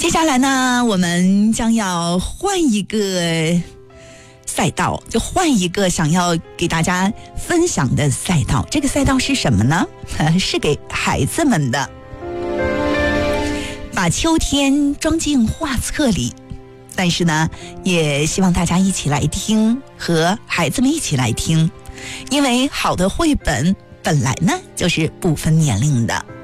接下来呢，我们将要换一个赛道，就换一个想要给大家分享的赛道。这个赛道是什么呢？是给孩子们的，把秋天装进画册里。但是呢，也希望大家一起来听，和孩子们一起来听，因为好的绘本本来呢就是不分年龄的。